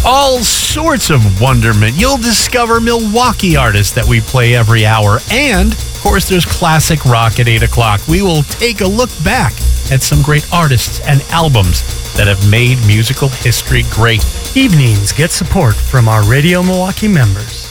all sorts of wonderment. You'll discover Milwaukee artists that we play every hour. And, of course, there's classic rock at 8 o'clock. We will take a look back at some great artists and albums that have made musical history great. Evenings get support from our Radio Milwaukee members.